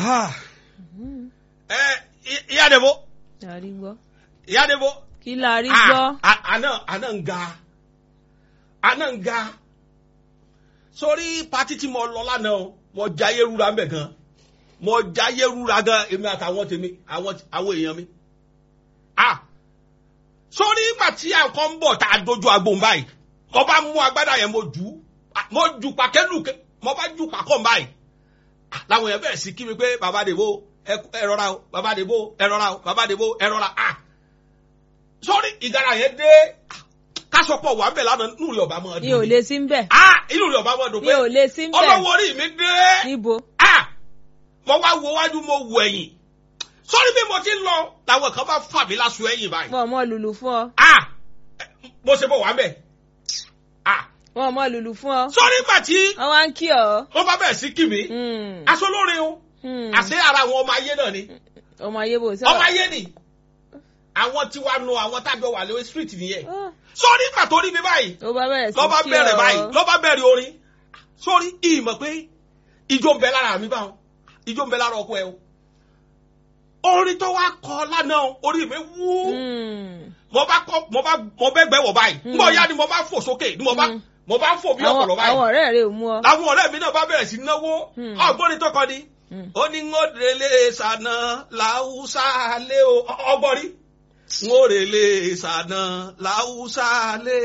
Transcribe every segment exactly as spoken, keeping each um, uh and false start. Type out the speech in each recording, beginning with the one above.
ẹ ìyá Dèbò. àrí gbọ́. ìyá Dèbò. kí la rí gbọ́. àná àná ń ga àná ń ga sórí pati tí mo lọ lánàá o mo jayé rúra mbẹ gan mo jayé rúra gan èmi àtàwọn tèmi àwọn àwọn èèyàn mi ah sórí ìgbà tí àkọ́ ń bọ̀ tá a dojú agbóhùn báyìí mo bá mú agbádá yẹn mo jù mo jù pàkẹ́lùkẹ́ mo bá jù pàkọ́ báyìí làwọn èèyàn bẹ̀rẹ̀ sí kí mi pé bàbá Dèbò ẹ rọra o bàbá Dèbò ẹ rọra o bàbá Dèbò ẹ rọra ah sórí ìgara yẹn dé kásọpọ̀ wà bẹ̀ lánàá inú rẹ̀ ọba mọ́ ọdún. mi ò lè sí ń bẹ̀. ah inú rẹ̀ ọba mọ́ ọdún pé mi ò lè sí ń bẹ̀. ọlọ́wọ́ orí mi dé. níbo. ah mo wá wo wájú mo wo ẹ̀yìn sórí bí mo ti ń lọ làwọn kan bá fà mí lásù ẹ̀yìn báyìí. wọn ò mọ lùlù fún ọ. ah mo ṣe bọ̀ wá bẹ̀. ah wọn ò mọ lùlù fún ọ. sórí ìgbà tí. wọn wá ń kí ọ. wọ́n bá bẹ̀rẹ̀ sí kí mi. aṣọ lóore o. àṣé ara àwọn ọmọ ayé náà ni. ọmọ ayé bò sọ. ọmọ ayé ni àwọn tí wàá nu àwọn tájọ wà lórí street nìyẹn sórí ìgbà tó rí mi báyìí ló bá bẹ̀rẹ̀ sí kí ọ ló bá bẹ̀rẹ̀ báyìí ló bá bẹ̀rẹ̀ orin sórí ìmọ̀ pé ijó ń bẹ lára mi báwọn ijó ń bẹ lára ọkọ ẹ o orin tó wá kọ lánàá orí mi wú mo bá kọ mo bá mo bẹ gbẹwọ báyìí mo yá ni mo bá fò sókè ni mo bá mo bá fò bí ọpọlọ báyìí àwọn ọ̀rẹ́ rẹ̀ ò mú ọ làwọn ọ̀rẹ́ mi náà bá bẹ̀rẹ̀ sí náwó ọgbọ́n tó kọ ni ó ní ń ó délé sànà làwùsà lé o ọgbọ́n rí ngorele sànà láwùsálẹ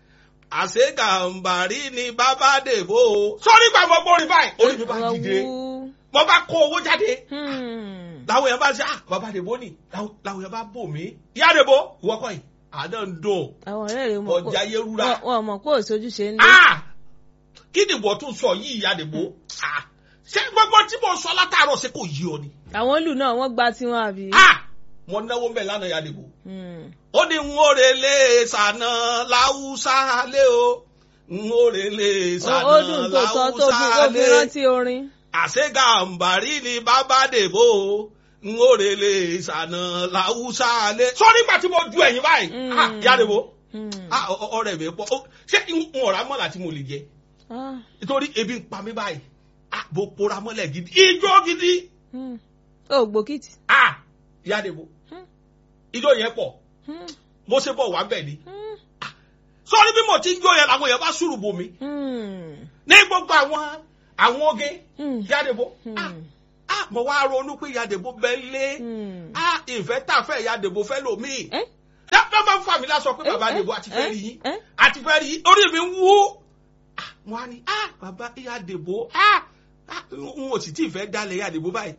àṣegàmbàrí ni bàbá Dèbò. sọ́rí gba mo gbórí báyìí orí mi bá dìde mo bá kó owó jáde làwọn èèyàn bá ṣe ah bàbá Dèbò ni làwọn èèyàn bá bò mí ìyá Dèbò ìwọ kọ́ yìí àdá ń dùn àwọn ọ̀rẹ́ rẹ̀ mọ̀ ọjà yẹrura wọn mọ̀ pé òṣojú ṣe ń lé. ah kí ni ìwọ tún sọ yìí ìyá Dèbò ah ṣé gbogbo tí mo sọ látàárọ̀ ṣe kò yí ọ ni. àwọn olù náà wọ́n gba tiwọn àbí. ah mo náwó mbẹ lánàá ìyá Dèbò ó ní ń orele sànà láwùsá lé o ń orele sànà láwùsá lé àṣegàmbàrí ni bàbá Dèbò ń orele sànà láwùsá lé. sọ nígbà tí mo ju ẹ̀yìn báyìí ìyá Dèbò ọ̀rẹ́ mi pọ̀ ṣé n ọ̀rá mọ́lá tí mo lè jẹ nítorí ebi ń pa mí báyìí bó pora mọ́lẹ̀ gidi ijó gidi. ó gbòkìtì. ìyá Dèbò ijó yẹn pọ̀ mo ṣe bọ̀ wá bẹ̀ ni sọ́ọ́rí bí mo ti ń jó yẹn làwọn èèyàn bá sùrù bò mí ní gbogbo àwọn àwọn oge ìyá Dèbò mo wá ronú pé ìyá Dèbò bẹ́ẹ̀ lé ìfẹ́ tàfẹ́ ìyá Dèbò fẹ́ lòmíì dábàá máa ń fà mí lásọ pé bàbá Dèbò àti fẹ́ rí yín àti fẹ́ rí yín orí mi ń wú wọn á ní bàbá ìyá Dèbò n ò sì tí ì fẹ́ dálẹ̀ ìyá Dèbò báyìí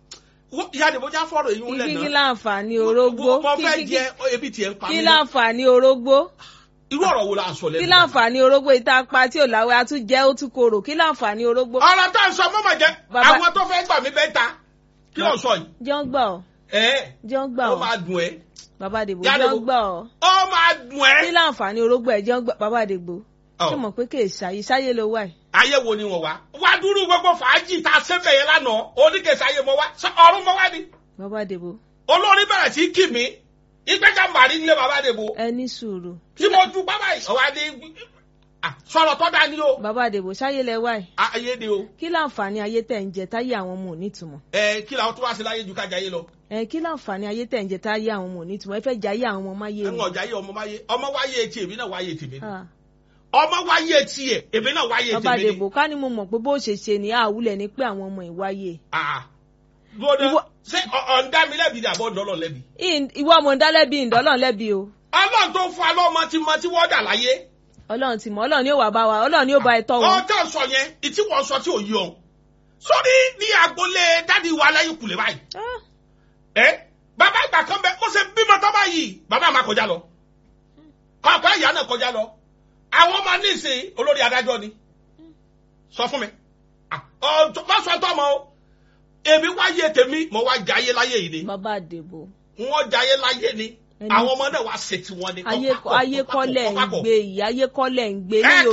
ìyá Dèbò já fọ́rọ̀ èyí ń lẹ̀ náà. kí láǹfààní orógbó. mo fẹ́ jẹ ebi tiẹ̀ ń pa mí. kí láǹfààní orógbó. irú ọ̀rọ̀ wo la sọ lẹ́nu. kí láǹfààní orógbó ìta pa tí ò láwẹ́ a tún jẹ́ ó tún korò kí láǹfààní orógbó. ọ̀rọ̀ tó ń sọ mọ́mọ́ jẹ àwọn tó fẹ́ gbà mí bẹ́ẹ̀ ta kí ló ń sọ yìí. jọ́ ń gbà ọ́. ẹ jọ́ ń gbà ọ́. ó máa dùn ẹ́. bàbá Dèbò jọ́ ń gbà ọ́. ó máa dùn ẹ́. kí láǹfààní orógbó ẹ̀ jọ́ ń gbà bàbá Dèbò. ṣé mọ̀ pé kì í ṣàyè ṣáyé ló wà yìí. ayé wo ni wọn wá wá dúró gbogbo fàájì tá a ṣẹ́fẹ̀ yẹn lánàá oníkèsí ayé mọ wá ọ̀run mọ wá ni. bàbá Dèbò. olórí bẹ̀rẹ̀ sí kì mí ìgbẹ́jà màrí nílé bàbá Dèbò. ẹ ní sùúrù. tí mo ju bàbá yìí ọ̀wá ní sọ̀rọ̀ tó dá ní o. bàbá Dèbò ṣáyé lẹ wá yìí. ayé ni o. kí láǹfààní ayé tẹ̀ ń jẹ táyé àwọn ọmọ ò ní ìtumọ̀. ẹ kí làwọn tó wá sí láyé ju ká jayé lọ. ẹ kí láǹfààní ayé tẹ̀ ń jẹ táyé àwọn ọmọ ò ní ìtumọ̀ ẹ fẹ́ jayé àwọn ọmọ máyé ni. ẹ ń ọjà yé ọmọ máyé ọmọ wáyé etí èmi náà wáyé tèmi ọmọ wáyé tiẹ̀ èmi náà wáyé tèmi ni. bàbá Dèbò ká ní mo mọ̀ pé bó ṣe ṣe ni àwùlẹ̀ ni pé àwọn ọmọ ìwáyé. gbọ́dọ̀ ṣé ọ̀ǹda mi lẹ́bi ni àbọ̀ ọ̀dọ́lọ̀ lẹ́bi. ìwọ ọmọ ọ̀ǹda lẹ́bi ìdọ́lọ̀ lẹ́bi o. ọlọ́run tó fún alọ́mọ tí mo ti wọ́dà láyé. ọlọ́run ti mọ̀ ọlọ́run ni ó wà bá wa ọlọ́run ni ó bá ẹ tọ́ wọn. ọjọ́ sọ yẹn ìtí wọ́n sọ tí ò yí ọ sórí ní agboolé dádì wa lẹ́yìn kùlé báyìí. ẹ bàbá ìgbà kan bẹ ó ṣe bímọ tó báyìí bàbá máa kọjá lọ kọ̀ọ̀kan ìyá náà kọjá lọ àwọn ọmọ ní ìsìn olórí adájọ́ ni sọ fún mi má sọ tọ́ mọ́ o èmi wáyé tèmi mo wá jayé láyé yìí ni. bàbá Dèbò. wọ́n jayé láyé ni àwọn ọmọ náà wá ṣe tiwọn ni. ayé kọ́lẹ̀ ń gbé yìí ayé kọ́lẹ̀ ń gbé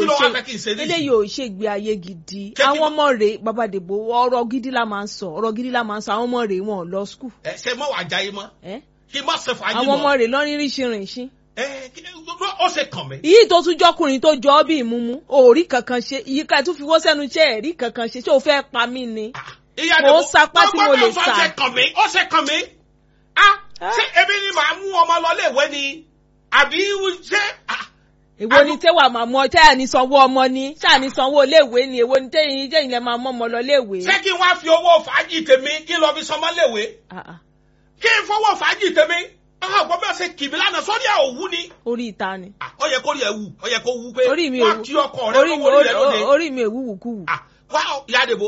eléyìí ò ṣe gbé ayé gidi àwọn ọmọ rẹ̀ bàbá Dèbò ọ̀rọ̀ gidi la máa ń sọ ọ̀rọ̀ gidi la máa ń sọ àwọn ọmọ rẹ̀ wọn lọ skul. ẹ ṣe mọ wàá jayé mọ kí n má ṣe fàájì mọ. àwọn ọmọ rẹ̀ lọ́rin ríṣiríṣi. ẹ ó ṣe kàn mí. iyì tó tún jọkùnrin tó jọ ọ́ bí ìmúmú òórí kankan ṣe ìyíká ẹ̀ tún fi wọ́ sẹ́nu iṣẹ́ ẹ̀rí kankan ṣe ṣé o fẹ́ pa mí ni. mo sapá tí mo lè sá. ó ṣe kàn mí ó ṣe kàn mí ah ṣé ebi ni màá mú ọmọ lọ léèwé ni àbí ṣé. èwo ni tẹ́wà máa mọ tẹ́ àní sanwó ọmọ ni ṣáàní sanwó léèwé ni èwo ni tẹ́yìn tẹ́yìn lẹ́ máa mọ́ ọmọ lọ léèwé. ṣé kí n wá fi owó fàájì tèmi kí n lọ fi sanmọ́ léèwé kí n fọwọ́ fàájì tèmi ọgbọ́n bẹ́ẹ̀ ṣe kìbí lánàá sọ́rí ẹ̀ òwú ni. orí ìta ni. ó yẹ kó rí ẹ wù ó yẹ kó wú pé orí mi èwú orí mi èwú wù kú wù. wá ìyá àdèbò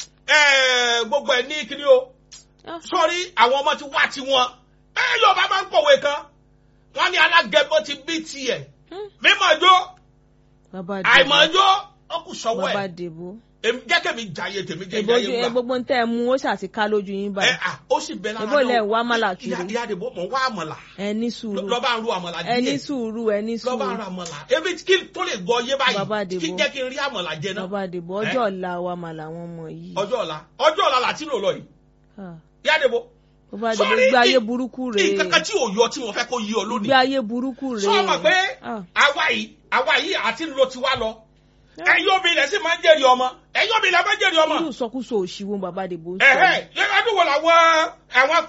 gbogbo ẹ ní kíní o sọ́rí àwọn ọmọ ti wá tiwọn Yorùbá máa ń pòwe kan wọ́n ní alágẹmọ ti bí tiẹ̀ mímọ̀jó àìmọ̀jó ọkùn sọ́wọ́ ẹ̀ bàbá dèbò jẹ́ kẹ́mi jayé tèmi jẹ́ jayé wá. gbogbo ń tẹ́ ẹ mú ó ṣàti ká lójú yín báyìí. ó sì bẹ lára náà. ìbò lẹ̀ wá àmàlà kiri. ìyá àdèbò mọ̀ wá àmàlà. ẹ ní sùúrù. lọ́ba ń ru àmàlà díẹ̀. ẹ ní sùúrù ẹ ní sùúrù. lọ́ba ń ru àmàlà. ebi kí n tó lè gbọ́ yé báyìí. bàbá dèbò kí jẹ́ kí n rí àmàlà jẹ náà. bàbá dèbò ọjọ́ ọ̀la wa mà làwọn ọmọ yìí. ọjọ́ ọ̀la ọjọ́ ọ̀la làtí lò lọ yìí. ìyá àdèbò. bàbá dèbò gbé ayé burúkú rè é. nǹkan tí ò yọ tí mo fẹ́ kó yí ọ lónìí. gbé ayé burúkú rè é. sọ ma pé àwa yìí àwa yìí àti ń lo tiwa lọ ẹ̀yin obìnrin sì máa ń jẹ́rìí ọmọ ẹ̀yin obìnrin máa ń jẹ́rìí ọmọ. irú sọkúsọ òṣìwò bàbá dèbò sọ. ẹ̀hẹ́ ẹ̀ẹ́dùnwó làwọn àwọn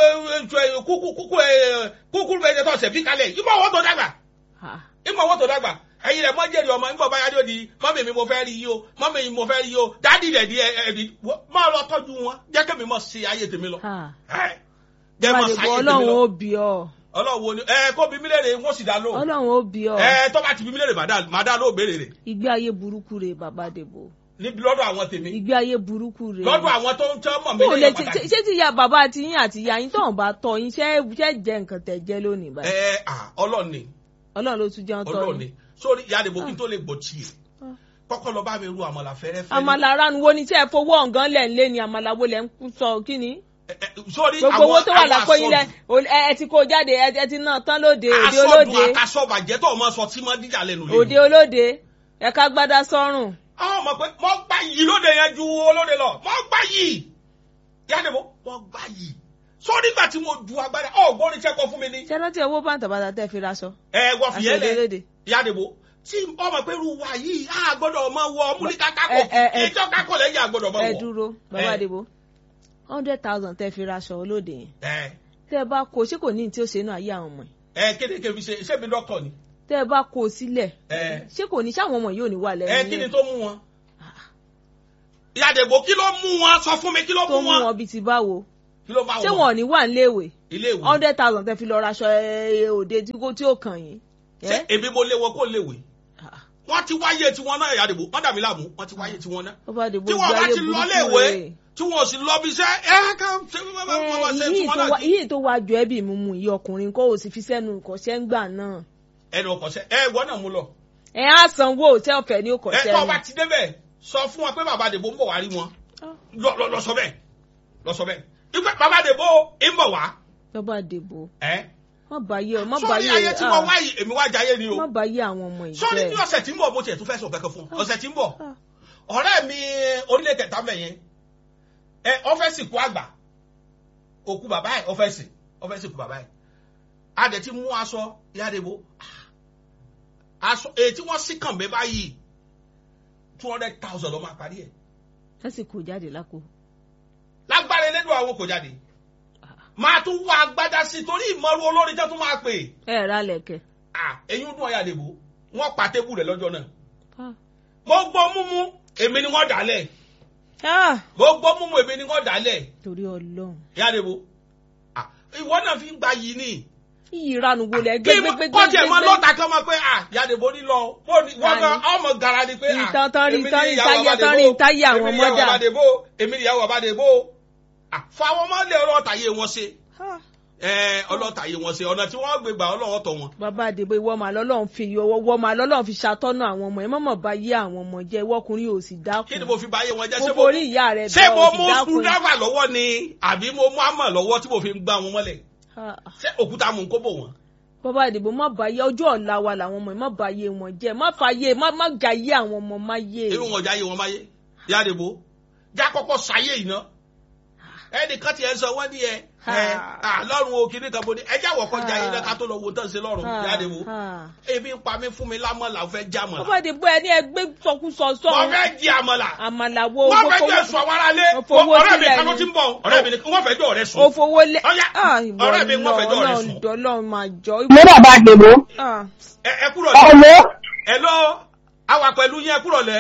kúkú kúkú ẹ̀jẹ̀ tó ṣẹ̀ fi kalẹ̀ ìmọ̀ owó tó dàgbà ìmọ̀ owó tó dàgbà ẹ̀yin rẹ̀ mọ́ jẹ́rìí ọmọ nígbà báyá ló di mọ́mì mi mo fẹ́ rí yìí o mọ́mì mi mo fẹ́ rí yìí o dáàdì rẹ̀ di ẹ̀ẹ́dì máa lọ tọ́jú wọn jẹ́ kẹ́mi mọ̀ sí ayé tèmi lọ. bàbá dèbò ọlọ́run ó bí ọ. Ọlọ́run wo ni ẹ kó bí mi léèrè wọ́n sì dá lóhùn. Ọlọ́run ó bí ọ. ẹ tó bá ti bí mi léèrè màá dá lóhùn béèrè rẹ̀. ìgbé ayé burúkú rẹ̀ bàbá dèbò. níbi lọ́dọ̀ àwọn tèmi. ìgbé ayé burúkú rẹ̀. lọ́dọ̀ àwọn tó ń tẹ́ mọ̀ mí lẹ́yìn pàtàkì. ṣé ti ya bàbá àti yín àti ìyá yín tó ń bá tọ́ yín ṣé jẹ́ nǹkan tẹ̀ jẹ́ lónìí báyìí. ẹ ẹ Ọlọ́run ni. Ọlọ́run ló tún jẹun tọ́ Ọlọ́run ni sórí ìyá àdèbò kí n tó lè gbọ́ tiẹ̀ kọ́kọ́ lọ bá mi ru àmàlà fẹ́rẹ́fẹ́. àmàlà ranu wo ni tí ẹ fowó ọ̀ngán lẹ̀ ń lé ni àmàlà wo lẹ̀ ń sọ kí ni sórí gbogbo owó tó wà lápò yín lẹ ẹ ti kó jáde ẹ ti náà tán lóde òde olóde. aṣọ́dún àtàṣọ́bàjẹ́ tó ọmọ sọ tí mo díjà lẹ́nu lé. òde olóde ẹ̀ka gbádá sọ́rùn. àwọn ọmọ pé mo gbá yìí lóde yẹn ju olóde lọ mo gbá yìí yáde mo mo gbá yìí sórí ìgbà tí mo ju agbára ọgbọ́n ní sẹ́kọ̀ fún mi ní. ṣé rántí owó bàtàbàtà tẹ́ fi raṣọ. ẹ wọ fìyẹn lẹ yáde mo tí ọmọ pé ru wa yìí a gbọ́dọ̀ ọmọ wọ múlíkà kákò ìjọ kákò lẹ́yìn àgbọ́dọ̀ ọmọ wọ. ẹ dúró bàbá àdìbò hundred thousand tẹ́ fi raṣọ olóde yẹn. tẹ́ ẹ bá kó ṣé kò ní tí ó ṣe náà ayé àwọn ọmọ yìí. ẹ kéde kébi ṣe ṣé mi dọ́kítọ̀ ni. tẹ́ ẹ bá kó sílẹ̀ ṣé kò ní sáwọn ọmọ yìí ò ní wà lẹ́yìn. ẹ kí ni tó mú wọn. ìyàdèbò kí ló mú wọn sọ fún mi kí ló mú wọn. tó mú wọn bíi ti báwo. kí ló bá wọn. ṣé wọn ò ní wà níléèwé. iléèwé. hundred thousand tẹ́ fi lọ raṣọ òde tí ó kàn yín. ṣé èmi mo lé wọn kó léèwé wọ́n ti wáyé tiwọn náà ìyàdèbò wọ́n dàbí láàmú wọ́n ti wáyé tiwọn náà. tí wọ́n bá ti lọ léèwé tí wọ́n sì lọ bí iṣẹ́ ẹ ká ṣe wọ́n ṣe tí wọ́n náà jí. yìí tó wá jọ ẹbí mi mú iye ọkùnrin kó o sì fi sẹ́nu ìkọ̀ṣẹ́ ń gbà náà. ẹnu ọkọ̀ṣẹ́ ẹ ìwọ náà mú lọ. ẹ á sanwó òtẹ́ ọ̀fẹ́ ní ọkọ̀ṣẹ́ ni. ẹ kọ́ bá ti débẹ̀ sọ fún wọn pé bàbá àdèbò ń bọ̀ wá rí wọn lọ sọ bẹ́ẹ̀ lọ sọ bẹ́ẹ̀ ìpè bàbá àdèbò ń bọ̀ wá. bàbá àdèbò. ẹ má báyé ọ má báyé sọ ní ayé tí wọ́n wáyé èmi wá jayé ni o. má báyé àwọn ọmọ ìjẹ́. sọ ní ní ọ̀sẹ̀ tí ń bọ̀ bó tiẹ̀ tún fẹ́ sọ kẹ́kẹ́ fún ọ̀sẹ̀ tí ń bọ̀ ọ̀rẹ́ mi orílẹ̀ kẹta mẹ́yẹn ẹ ọ́fẹ́sì kú àgbà òkú bàbá ẹ̀ ọ́fẹ́sì ọ́fẹ́sì kú bàbá ẹ̀ adẹ̀ ti mú aṣọ ìyáàdèbò aṣọ èyí tí wọ́n sì kàn bẹ́ẹ̀ báyìí two hundred thousand ló máa parí ẹ̀. ẹ sì kò jáde lákò. lágbára elédùn àwọn kò jáde máa tún wá agbádá sí torí ìmọ̀rú olórin tẹ́ tún máa pè. ẹ ra lẹ̀kẹ̀. èyí ń dún ọ̀yàdèbò wọ́n pa tébù rẹ̀ lọ́jọ́ náà. gbogbo múmú èmi ni wọ́n dálẹ̀. gbogbo múmú èmi ni wọ́n dálẹ̀. torí Ọlọ́run. Ìyádèbò ìwọ náà fi ń gba yìí ni. iyì ìranu wo lẹ gbẹgbẹgbẹ. kọ́ọ̀tì ẹ̀ mọ lọ́ta kan mọ pé Ìyádèbò ní lọ wọ́n gan ọmọ gara ni pé èmi ni ìyàwó Àbádèbò èmi ni ìyàwó Àbádèbò fáwọn ọmọ lè ọlọ́tàyé wọn ṣe ọlọ́tàyé wọn ṣe ọ̀nà tí wọ́n gbé gbà ọlọ́wọ́ tọ̀ wọn. bàbá àdèbò ìwọ màá lọ́lọ́run fi ìwọ màá lọ́lọ́run fi ṣàtọ́nà àwọn ọmọ ẹ mọ̀mọ́ bá yé àwọn ọmọ jẹ́ ìwọ́kùnrin ò sì dákun. kí ni mo fi bá yé wọn jẹ́ mo forí ìyá rẹ̀ bẹ́ẹ̀ ò sì dákun. ṣé mo mú screwdriver lọ́wọ́ ni àbí mo mú àmọ̀ lọ́wọ́ tí mo fi ń gbá wọn mọ́lẹ̀ ṣé òkúta mú kó bò wọn. bàbá àdèbò má bá yé ọjọ́ ọ̀la wa làwọn ọmọ ẹ má bá yé wọn jẹ́ má fà yé má má ga yé àwọn ọmọ má yé. irú wọn já yé wọn má yé Ìyádèbò já kọ́kọ́ sáyé ìná ẹnìkan tiẹ̀ sọ wọ́n ní ẹ lọ́rùn o kìíní kan bó ní ẹjẹ́ àwọ̀ kọjá yín náà ká tó lọ wo tán ṣe lọ́rùn jáde wo ebi ń pa mí fún mi lámọ̀lá fẹ́ jẹ́ àmọ̀lá. ọba ìdìbò ẹni ẹgbẹ́ sọkúsọ sọ. wọ́n fẹ́ jẹ àmọ̀lá. àmàlà wo wọ́n fẹ́ jẹ sùn àwọn aráalé ọ̀rẹ́ mi kan ló ti ń bọ̀ ọ̀rẹ́ mi wọ́n fẹ́ jọ ọ̀rẹ́ sùn. òfowó lé ọ̀rẹ́ mi wọ́n fẹ́ jọ ọ̀rẹ́ sùn. ọlọ́run máa jọ. mo bàbá àdèbò. ẹ kúrò lẹ. ẹ lọ àwa pẹ̀lú yín ẹ kúrò lẹ.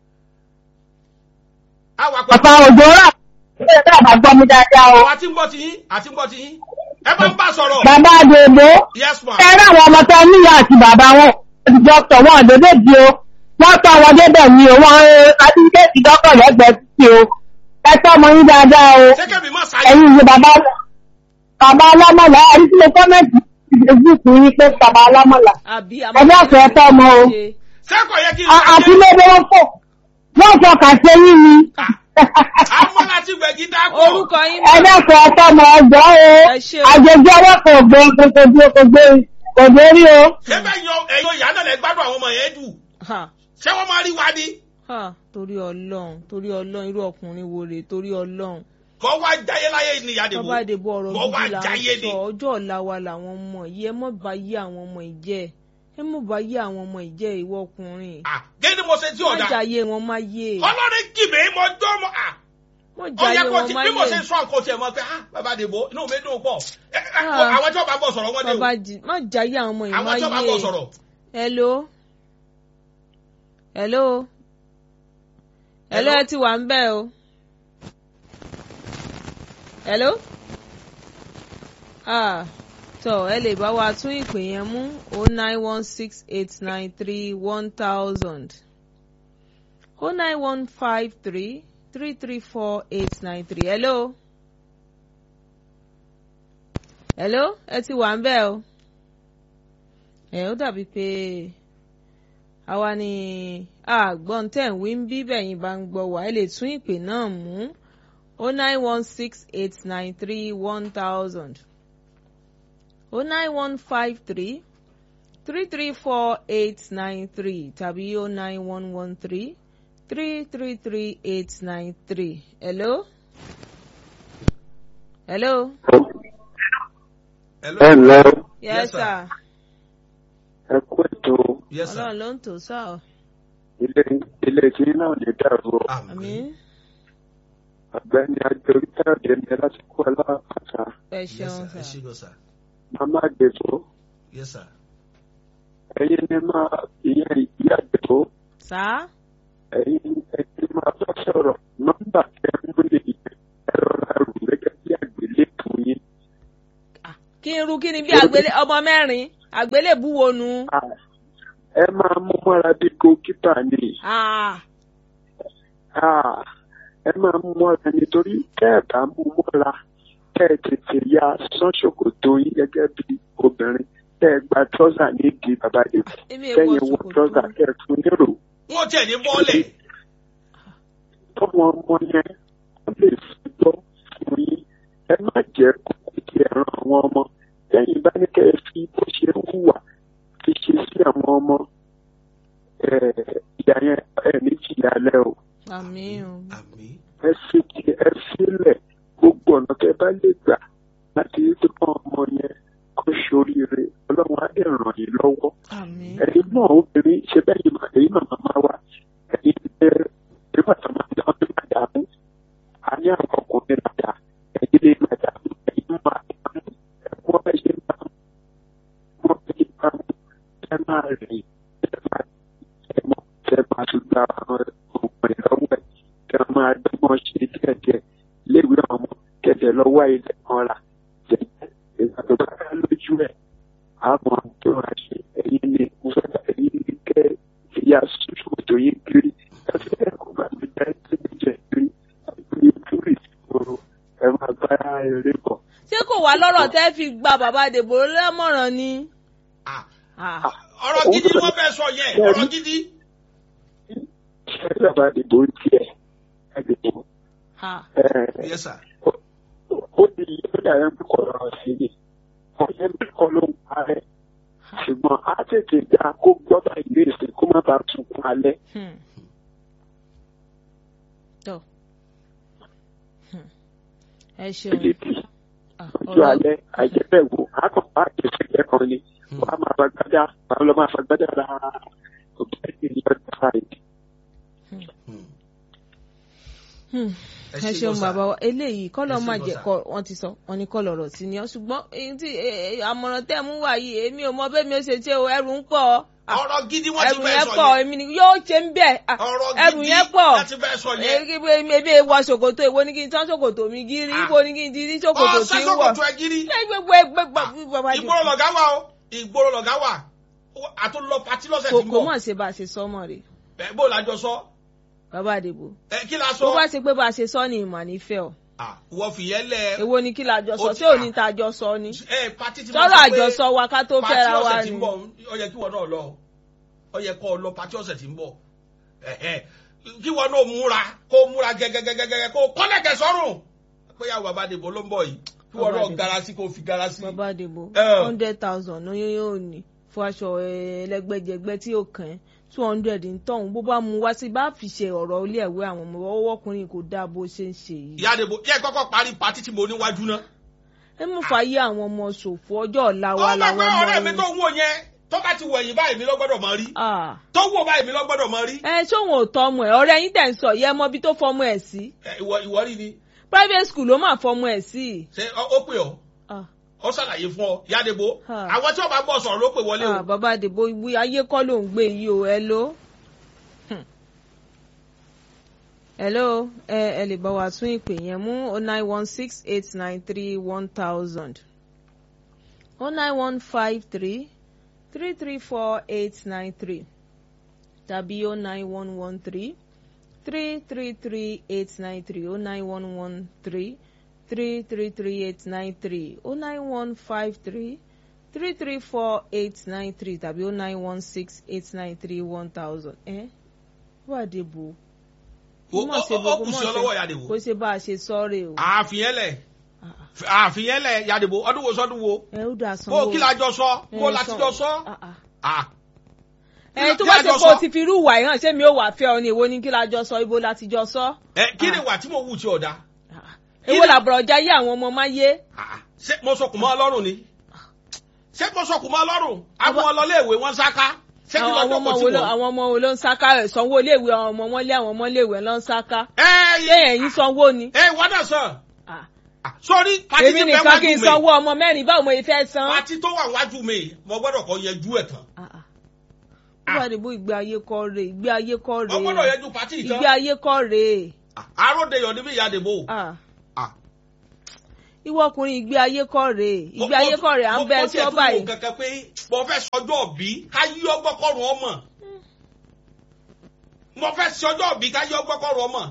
àwa pẹ̀lú. bàbá òjò rà ṣé ẹ bá gbọ́ mi dáadáa o. àti ń gbọ́ ti yín àti ń gbọ́ ti yín ẹ bá ń bá sọ̀rọ̀. bàbá àdèbò. yes ma. ẹ rà àwọn ọmọ tó níyà àti bàbá wọn dókítà wọn àdébè di o wọ́n tọ́ wọn débẹ̀ ní o wọ́n adídéètì dọ́kọ̀ lẹ́gbẹ̀ẹ́ títí o ẹ tọ́ ọmọ yín dáadáa o. ṣé kẹ́mi má sáyé. ẹ̀yin ìlú bàbá bàbá alámọ̀lá ẹni tí mo kọ́mẹ̀tì ìdèjìkú yín pé bàbá alámọ̀lá ẹgbẹ́ àṣẹ ẹ tọ́ ọmọ o. sẹ́kọ̀ yẹ kí n sọ. àti lédè wọn fò wọ́n fọ kàṣẹ yín ni. amọ́lá ti gbẹ̀gí dákọ̀. orúkọ yín náà. ẹgbẹ́ àṣẹ ẹ tọ́ ọmọ ọgbọ́n o àjèjì ọwọ́ kò gbé kò gbé kò gbé kò gbé rí o. ṣé bẹ́ẹ̀ yan ẹ̀yọ ìyá náà lẹ gbádùn àwọn ọmọ yẹn jù. ṣé wọ́n máa rí wa ni. torí ọlọ́run torí ọlọ́run irú ọkùnrin wo rèé torí ọlọ́run. kọ́ wá jáyé láyé ni ìyá dèbò. bàbá dèbò ọ̀rọ̀ gidi là ń sọ ọjọ́ ọ̀la wa làwọn ọmọ yìí ẹ mọ̀ bá yé àwọn ọmọ ìjẹ́ ẹ mọ̀ bá yé àwọn ọmọ ìjẹ́ ìwọ ọkùnrin. gẹ́gẹ́ mo ṣe tí ọ̀dà. má jàyé wọn má yé. ọlọ́rin kìmí mo jọ́ mọ́ à. mo jàyé wọn má yé. bí mo ṣe sọ àkóso ẹ̀ mọ́ pé bàbá dèbò inú mi dùn pọ̀. àwọn tí wọ́n bá bọ̀ sọ̀rọ̀ wọ́n dé o. bàbá má jàyé àwọn ọmọ yìí má yé. àwọn tí wọ́n bá bọ̀ sọ̀rọ̀. hello hello hello ẹ ti wà ń bẹ̀ o. hello ah tó ẹ lè bá wa tún ìpè yẹn mú o nine one six eight nine three one thousand o nine one five three three three four eight nine three hello hello ẹ ti wà ń bẹ̀ o ẹ ó dàbí pé àwa ni àgbọ̀n tẹ̀ ń wí ń bí bẹ̀yìn bá ń gbọ́ wá ẹ lè tún ìpè náà mú o nine one six eight nine three one thousand o nine one five three three three four eight nine three tàbí o nine one one three three three three eight nine three hello hello. hello. yes sir. ẹ kú ètò. ọlọ́run ló ń tò sáà. ilé ilé tí náà lè dàrú. àmín. ọ̀gbẹ́ni agbẹ̀rítàdé ni láti kú aláàpàtà. ẹ ṣeun sà. màmá àgbẹ̀fọ́. yes sir. ẹ̀yin ni máa ìyẹn ìyá àgbẹ̀fọ́. sá. ẹ̀yin ẹ̀yin máa bá sọ̀rọ̀ nọ́mbà kẹ́mú lè ẹ̀rọ àrùn gẹ́gẹ́ bí àgbélébù yín. kí n ru kí ni bí àgbélé ọmọ mẹ́rin àgbélébù wo nu. ẹ máa mú mọ́ra bí goalkeeper ni. ẹ máa mú mọ́ra nítorí tẹ́ ẹ̀ bá mú mọ́ra tẹ́ ẹ tètè ya sán ṣòkòtò yín gẹ́gẹ́ bí obìnrin tẹ́ ẹ gba trọ́sà nídìí bàbá yìí tẹ́yìn wọ trọ́sà tẹ́ ẹ fún nírò. wọ́n tiẹ̀ ní bọ́ọ̀lẹ̀. tọ́wọ́ ọmọ yẹn wọ́n lè fi gbọ́ fún yín ẹ má jẹ́ kókó tí ẹ ran àwọn ọmọ tẹ́yìn bá ní kẹ́ ẹ fi bó ṣe ń hùwà fi ṣe sí àwọn ọmọ ìyá yẹn ẹ ní jìyà lẹ́ o. àmín o. àmín. ẹ fi ẹ sílẹ̀ gbogbo ọ̀nà tẹ́ bá lè gbà láti rí pé kọ́ ọmọ yẹn kó ṣoríire ọlọ́run á lè ràn yín lọ́wọ́. àmín. ẹ̀yin náà obìnrin ṣe bẹ́ẹ̀ yìí ẹ̀yin náà màmá wa ẹ̀yin ẹ̀ ẹ̀ bàtà máa ń dáhùn nígbà dààmú a ní àwọn ọkùnrin dàda ẹ̀yin lè máa dààmú ẹ̀yin máa dààmú ẹ̀kọ́ ẹ̀ ṣe máa wọ́n fi máa ẹ̀ máa rìn ẹ̀ máa ẹ̀ mọ̀ ẹ̀ máa tún gba àwọn òògùn ìlọ́wọ́ ẹ̀ kí wọ́n máa dọ́gbọ́n ṣe díẹ̀díẹ̀ léwu àwọn ọmọ kẹ̀dẹ̀ lọ́wọ́ ilẹ̀ kan rà ìgbà tó bá ká lójú ẹ̀ àwọn tó rà ṣe ẹ̀yin ní ìfúnfẹ́ ẹ̀yin ní kẹ́ ìyá sọ́sọ́tò yín kiri láti ẹ̀kọ́ bá mi dá ẹ̀sìn jẹ́ kiri ní túrì ìṣòro ẹ̀ máa bá eré bọ̀. ṣé kò wá lọ́rọ̀ tẹ́ fi gba bàbá Dèbò lámọ̀ràn ni. ọ̀rọ̀ gidi ni wọ́n fẹ́ sọ yẹn ọ̀rọ̀ gidi. ṣé bàbá Dèbò tiẹ̀ ẹ̀ Dèbò. yes sir. ó di ìyẹ́dà yẹn bí kò rọrùn sí i ọ̀yẹ́ bí kò ló ń parẹ́ ṣùgbọ́n á tètè dá kó gbọ́dọ̀ ìlú ìsìn kó má bàa sunkún alẹ́. ẹ ṣeun lè bí ojú alẹ́ àìjẹ́bẹ̀ wò àkọ́kọ́ àjẹsẹ̀ kan ni wọ́n á máa fagbádá wọ́n lọ máa fagbádá ra òbí ẹ̀sìn ní ọjọ́ fàáyé. ẹ ṣeun bàbá wa eléyìí kọ́lọ́ máa jẹ́ kọ́ wọ́n ti sọ wọ́n ní kọ́lọ́ ọ̀rọ̀ sí ni ọ́ ṣùgbọ́n èyí tí àmọ̀ràn tẹ́ mú wá yìí èmi ò mọ bẹ́ẹ̀ mi ò ṣe ṣe o ẹrù ń pọ̀ ọ̀rọ̀ gidi wọ́n ti ẹrù fẹ́ yẹn sọ pọ̀ yẹn èmi ni yóò ṣe ń bẹ̀ ọ̀rọ̀ ẹrù gidi yẹn pọ̀ láti fẹ́ sọ yẹn. ebi wọ ṣòkòtò èwo ni kí n tán ṣòkòtò mi gírí ibo ni kí n ti rí ṣòkòtò ọ̀ tí ń wọ̀ sẹ́sọ̀kòtò ẹ gírí. ìgboro lọ̀gá wà o ìgboro lọ̀gá wà àtúntò pati lọ́sẹ̀ tí ń kò bọ̀. mọ̀ ṣe bá a ṣe sọ́mọ̀ rè Ẹ, bó la jọ sọ. bàbá àdìbò ẹ kí la bó sọ. bá ṣe pé bá a ṣe sọ ni ìmọ̀ nífẹ̀ẹ́ ọ Ah, wọ́n fìyẹn lẹ̀. èwo ni kí la jọ sọ Ó ti- tí ò ní ta jọ sọ ni ẹ pati ti sọ̀rọ̀ àjọsọ wa ká tó fẹ́ra wa pati ọ̀sẹ̀ tí ni ń bọ̀ ó yẹ kí wọ́n náà lọ ó yẹ kó lọ pati ọ̀sẹ̀ tí ń bọ̀ Ẹ̀hẹ̀. kí wọ́n náà múra kó múra gẹ́gẹ́gẹ́gẹ́ kó kọ́lẹ̀kẹ̀ sọ́rùn pé yà bàbá àdìbò ló ń bọ̀ yìí kí wọ́n Bàbá náà Àdìbò. garasi kó fi garasi. bàbá àdìbò Ẹ. hundred thousand ní yóò ní fún aṣọ ẹlẹgbẹjẹgbẹ tí ó kàn án two hundred ń tọ̀hún bó bá mu wá sí bá fi ṣe ọ̀rọ̀ ilé ẹ̀wé àwọn ọmọ ọwọ́ ọkùnrin kò dáa bó ṣe ń ṣe yìí. ìyá àdìbò yẹ kọ́kọ́ parí pati tí mo níwájú náà. ẹ mú fàyè àwọn ọmọ ṣòfò ọjọ́ ọ̀la wa ó mọ̀ làwọn pé ọmọ ọ̀rẹ́ mi yìí. tó ń wò yẹn tó bá ti wẹ̀yìn báyìí mi ló gbọ́dọ̀ mọ rí Ah. tó wò báyìí mi ló gbọ́dọ̀ mọ rí. ẹ ṣóhun ò tọ́ ọmọ ẹ ọ̀rẹ́ yín tẹ̀ ń sọ yẹ mọ bí tó fọmọ ẹ̀ sí Ẹ, ìwọ ìwọ rí ni private school ló máa fọmọ ẹ̀ sí. ṣé ó ó pè ọ́ Ah. ó ṣàlàyé fún ọ ìyá àdìbò Ah. àwọn tí wọ́n bá bọ̀ sọ̀rọ̀ ló pè wọlé o. Ah, bàbá àdìbò ìwé ayé kọ́ ló ń gbé yìí o hello. Hmm. hello ẹ ẹ lè bá wa tún ìpè yẹn mú o nine one six eight nine three one thousand o nine one five three three three four eight nine three tàbí o nine one one three three three three eight nine three o nine one one three three three three eight nine three o nine one five three three three four eight nine three tàbí o nine one six eight nine three one thousand. ẹ wà dìbò ó ó kù sí ọ lọ́wọ́ ìyá àdìbò. kó ṣe bá a ṣe sọ́ọ̀rẹ́ o. àfihàn lẹ̀ àfihàn lẹ̀ ìyá àdìbò ọdún wo sọdún wo. ẹ ó dà sanwó. bó kí la jọ sọ bó ẹ la ti sọ- jọ sọ. Ah, ah. Ah. ẹ tó Kí bá la ṣe jọ kó o sọ? ti fi irú ìwà yìí hàn ṣé mi ò wà fẹ́ ọ ni èwo ni kí la jọ sọ ibo la ti jọ sọ. ẹ kí ni wà tí mo wù tí ọ̀dà. èwo làbọ̀rọ̀ já yé àwọn ọmọ máa yé. ṣé mo sọkùn mọ́ ọlọ́run ni ṣé mo sọkùn mọ́ ọlọ́run àwọn ọlọ́léèwé wọn sáká ṣé kí àwọn lọ́jọ́ ọmọ kò wo tí ló wọ́n. àwọn ọmọ wo ló ń sáká ẹ̀ sanwó iléèwé àwọn ọmọ wọn lé àwọn ọmọ iléèwé ló ń sáká. ẹ ṣé yẹ ẹ̀yin sanwó ni. ẹ wọ́n náà sàn. Ah. sórí pati èmi tí bẹ́ẹ̀ nìkan kí wájú n mi sanwó ọmọ mẹ́rin báwo mo fẹ́ san. pati tó wà wájú mi mo gbọ́dọ̀ kọ́ yẹjú ẹ̀ tán. Ah, ah. ó wà níbo ìgbé ayé kọ́ rè ìgbé ayé kọ́ rè mo gbọ́dọ̀ yẹjú pati ìgbé ìtàn. ayé kọ́ rè. àròdeyọ̀ níbi ìyá àdìbò. Ah. Ah. ìwọ ọkùnrin ìgbé ayé kọ́ rè ìgbé ayé kọ́ rè à ń bẹ tí ó mo báyìí. kankan pé mo fẹ́ sọjọ́ bí ká yí ọgbọ́kọ̀rún ọmọ mo fẹ́ sọjọ́ bí ká yí ọgbọ́kọ̀rún ọmọ.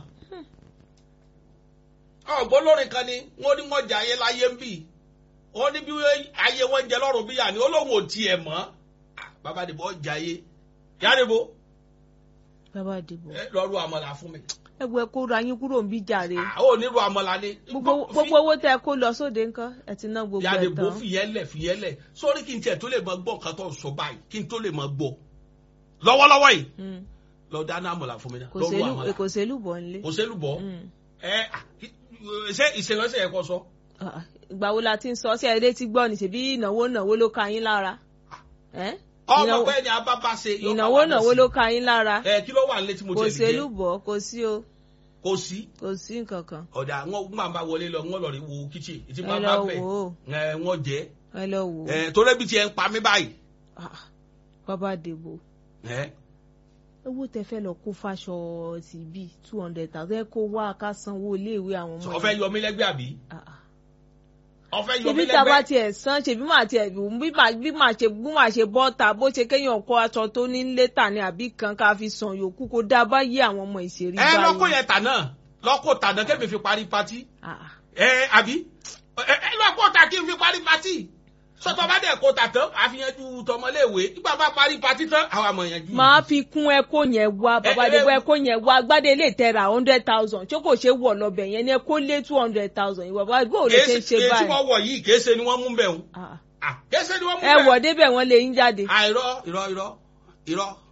ọ̀gbọ́n lórin kan ni wọ́n ní wọ́n jẹ ayé láyé ń bì wọ́n ní bí ayé wọn jẹ lọ́rùn bí yà ni olóhùn ò tiẹ̀ mọ́ bàbá àdìbò ọjà ayé yá àdìbò bàbá àdìbò lọ́rù àmàlà fún mi. ẹgbẹ́ kó ra yín kúrò ń bí jàre. ó nílò àmàlà ni. gbogbo owó tẹ kó lọ sóde nǹkan ẹ ti ná gbogbo ẹ tán. yàdìbò fìyẹ́lẹ̀ fìyẹ́lẹ̀ sórí kí n tiẹ̀ tó lè mọ gbọ́ nǹkan tó ń sọ báyìí kí n tó lè mọ gbọ́ lọ́wọ́lọ́wọ́ yìí lọ dáná àmàlà fún mi náà lọ́rù àmàlà kò sẹ́lù bọ̀ nílé. kò sẹ́lù bọ̀ ẹ ṣé ìṣèlọ́sẹ̀ yẹn kọ́ sọ. ìgbà wo la ti ń sọ sí ẹdẹ tí gbọ́ ni ṣèbí ìnáwó ìnáwó ló ka yín lára. ọmọ pé ẹni abábá ṣe ìnáwó ìnáwó ló ka yín lára. ẹ kí ló wà nílé tí mo kò tẹ̀lé jẹ sẹ́lù bọ̀ kò sí o. kò sí. kò sí nǹkan kan. ọ̀dà wọn máa bá wọlé lọ wọn lọ rí wo kíchìn ìtì ẹ máa lọ bá bẹ̀ wò ó ẹ wọn jẹ́ ẹ lọ wò ó. ẹ torí bí tiẹ̀ ń pa mí báyìí. Ah, bàbá àdìbò ẹ owó tẹ fẹ́ lọ kó fáṣọ ti bí two hundred thousand ẹ kó wá ká sanwó iléèwé àwọn ọmọ ọfẹ yọ mí lẹ́gbẹ̀ẹ́ àbí Ah, ah. ọfẹ yọ mí ṣebí tá a bá lẹ́gbẹ̀ẹ́. tiẹ̀ san ṣebí màá tiẹ̀ bí màá bí màá ṣe bí màá ṣe bọ́ ta bó ṣe kéèyàn kó aṣọ tó ní létà ni àbí kan ká fi san yòókù kó dá bá yé àwọn ọmọ ìṣeré ẹ lọkọ yẹn tà náà lọkọ tà náà kébì fi parí patí Ah, ah. ẹ àbí ẹ ẹ lọkọ tà kí n fi parí patí sọtọ bá dẹ kó tà tán àfihànjú tọmọléèwé nígbà bá parí patí tán àwọn àmọ yẹn jù. máa fi kún ẹkọ yẹn wá bàbá ẹ- àdìbò ẹkọ yẹn wá gbádé lè tẹra hundred thousand tí kò ṣe wọ̀ lọ́bẹ̀ yẹn ni ẹkọ lé two hundred thousand ìwà bá bó lè ṣe ń ṣe èyí tí báyìí. wọ́n wọ̀ yìí kése ni wọ́n mú bẹ̀ ń. Ah, ah. kése ni wọ́n mú ẹ bẹ̀. wọ̀ débẹ̀ wọ́n lè yín jáde. àìrọ́ irọ́ irọ́ irọ́.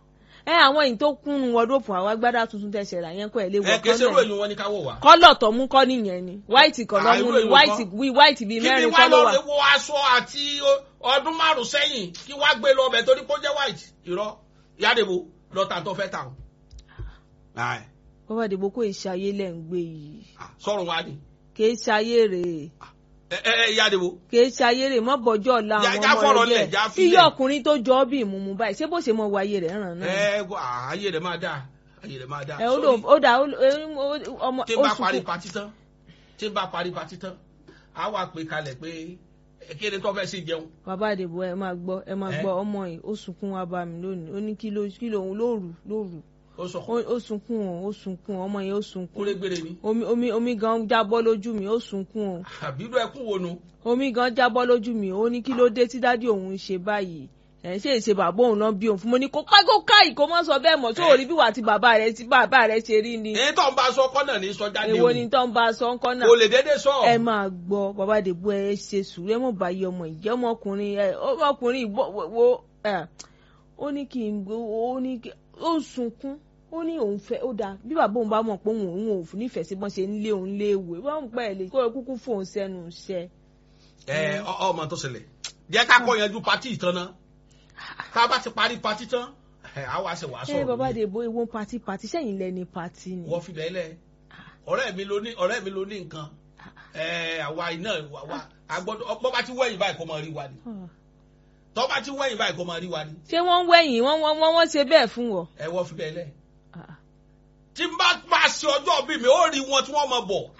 ẹ àwọn èyí tó kún wọdóòpù àwọn agbádá tuntun tẹ̀sẹ̀ rà yẹn kọ́ ẹ̀ lé wọ ẹ kí ṣerú èyí wọn ní káwọ̀ wá. kọ́lọ̀ tó mú kọ́ nìyẹn ni white kan lọ́ mú ni white wí white bíi mẹ́rin kọ́ ló wà. kí ni wàá lọ wọ aṣọ àti ọdún márùn sẹ́yìn kí wàá gbé lọ ọbẹ̀ torí pé ó jẹ́ white irọ́ Yádébò lọ́tà tó fẹ́ tà ó. bàbá àdìbò kò ìṣayé lẹ̀ ń gbé yìí. sọ̀rọ̀ wa ni. kì í ṣayé rèé ẹ ẹ Yádébò. kì í ṣayére mọ bọjọ ọ̀la àwọn ọmọ rẹ jẹ iye ọkùnrin tó jọ ọ bí ìmùmù báyìí ṣé bó ṣe mọ wọ ayé rẹ ràn náà. ẹ ayé rẹ máa dáa ayé rẹ máa dáa. ẹ ó dà ọmọ tí n bá parí patí tán tí n bá parí patí tán á wà pé kalẹ̀ pé kí ni tó fẹ́ sí jẹun. bàbá àdìbò ẹ máa gbọ́ ẹ máa gbọ́ ọmọ yìí ó sunkún wá bá mi lónìí ó ní kí ló kí lòun lóru lóru ó sunkún o ó sunkún o ọmọ yẹn ó sunkún kúrégbére ni. omi omi omi gan jábọ́ lójú mi ó sunkún o. àbírú ẹkún wo nu. omi gan jábọ́ lójú mi ó ní kí ló dé tí dádì òun ṣe báyìí ẹ̀ ṣe ìṣe bàbá òun náà bí òun fún mo ní kó pákó káyì kó mọ́ sọ bẹ́ẹ̀ mọ̀ tó rí bí wà tí bàbá rẹ̀ tí bàbá rẹ̀ ṣe rí ni. èyí tó ń bá aṣọ kọ́nà ní sọjá ni o. èwo ni tó ń bá aṣọ kọ́nà. kò lè dédé sọ. ẹ máa gbọ́ bàbá àdìbò ẹ ṣe sùúrù ẹ mọ̀ báyìí ọmọ ìjẹ́ ọmọkùnrin ẹ ọmọkùnrin wo ẹ ó ní kí n gbó ó ní kí ó sunkún ó ní òun fẹ́ ó dáa bí bàbá òun bá mọ̀ pé òun òun ò nífẹ̀ẹ́ sí bọ́n ṣe ń lé òun léèwé wọ́n ń pẹ́ ẹ̀ lè kó o kúkú fóun sẹ́nu iṣẹ́. ẹ ọmọ tó ṣẹlẹ̀ jẹ́ ká kọ́ yanjú pátì ìtàn náà ká bá ti parí pátì tán á wá ṣe wàá sọ̀rọ̀. ẹ bàbá àdìbò ewo pátì pátì sẹ́yìn lẹ́ni pátì ni. wọ́n fi lẹ́lẹ̀ ọ̀rẹ́ mi ló ní ọ̀rẹ́ mi ló ní nǹkan àwa iná wa agbọ́dọ̀ bọ́ bá ti wẹ̀yìn báyìí kó máa rí wa ni tọ́ bá ti wẹ̀yìn báyìí kó máa rí wa ni. ṣé wọ́n wẹ̀yìn wọ́n wọ́n wọ́n ṣe bẹ́ẹ̀ fún wọ. ẹ wọ́n fi lẹ́lẹ̀ tí n bá bá ṣe ọjọ́ bí mi ó rí wọn tí wọ́n máa bọ̀